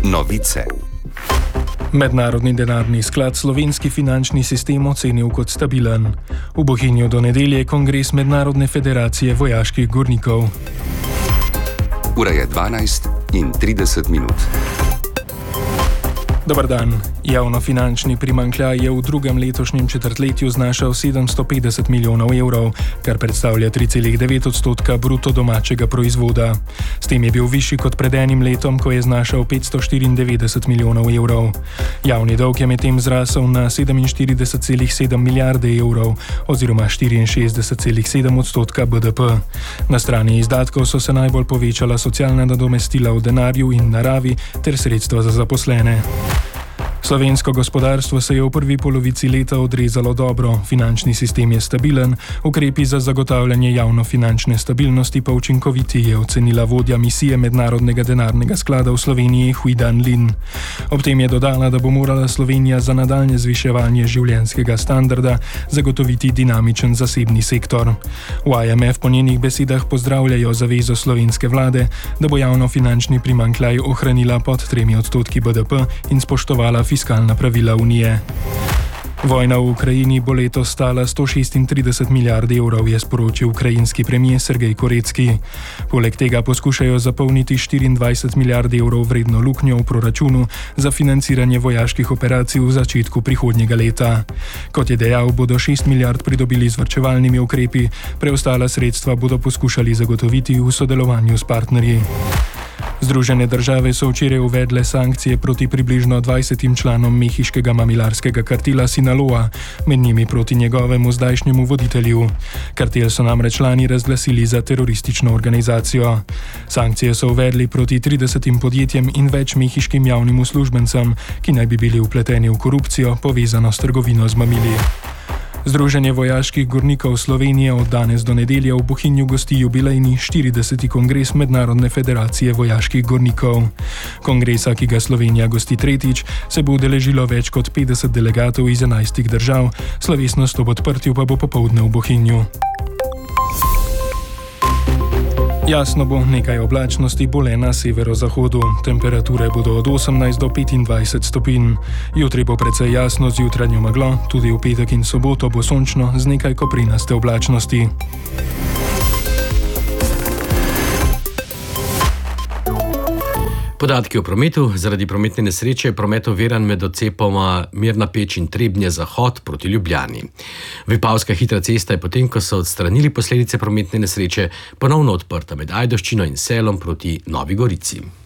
Novice. Mednarodni denarni sklad slovenski finančni sistem ocenil kot stabilen. V Bohinju do nedelje kongres Mednarodne federacije vojaških gornikov. Ura je 12:30. Dobar dan. Javnofinančni primanjkljaj je v drugem letošnjem četrtletju znašal 750 milijonov evrov, kar predstavlja 3,9% bruto domačega proizvoda. S tem je bil višji kot pred enim letom, ko je znašal 594 milijonov evrov. Javni dolg je medtem zrasel na 47,7 milijarde evrov oziroma 64,7% BDP. Na strani izdatkov so se najbolj povečala socialna nadomestila v denarju in naravi ter sredstva za zaposlene. Slovensko gospodarstvo se je v prvi polovici leta odrezalo dobro, finančni sistem je stabilen, ukrepi za zagotavljanje javnofinančne stabilnosti pa učinkoviti, je ocenila vodja misije Mednarodnega denarnega sklada v Sloveniji Hui Dan Lin. Ob tem je dodala, da bo morala Slovenija za nadaljnje zviševanje življenjskega standarda zagotoviti dinamičen zasebni sektor. V IMF po njenih besedah pozdravljajo zavezo slovenske vlade, da bo javnofinančni primanjkljaj ohranila pod 3% BDP in spoštovala fiskalna pravila Unije. Vojna v Ukrajini bo letos stala 136 milijard evrov, je sporočil ukrajinski premier Sergej Koretski. Poleg tega poskušajo zapolniti 24 milijard evrov vredno luknjo v proračunu za financiranje vojaških operacij v začetku prihodnjega leta. Kot je dejal, bodo 6 milijard pridobili z varčevalnimi ukrepi, preostala sredstva bodo poskušali zagotoviti v sodelovanju s partnerji. Združene države so včeraj uvedle sankcije proti približno 20 članom mehiškega mamilarskega kartela Sinaloa, med njimi proti njegovemu zdajšnjemu voditelju. Kartel so namreč člani razglasili za teroristično organizacijo. Sankcije so uvedli proti 30 podjetjem in več mehiškim javnim uslužbencem, ki naj bi bili vpleteni v korupcijo, povezano s trgovino z mamili. Združenje vojaških gornikov Slovenije od danes do nedelje v Bohinju gosti jubilejni 40. kongres Mednarodne federacije vojaških gornikov. Kongresa, ki ga Slovenija gosti tretjič, se bo udeležilo več kot 50 delegatov iz 11 držav, slovesnost ob odprtju pa bo popoldne v Bohinju. Jasno bo, nekaj oblačnosti bo le na severozahodu. Temperature bodo od 18 do 25 stopinj. Jutri bo precej jasno z jutranjo meglo, tudi v petek in soboto bo sončno z nekaj koprinaste oblačnosti. Podatki o prometu. Zaradi prometne nesreče je promet oviran med odcepoma Mirna Peč in Trebnje zahod proti Ljubljani. Vipavska hitra cesta je potem, ko so odstranili posledice prometne nesreče, ponovno odprta med Ajdovščino in Selom proti Novi Gorici.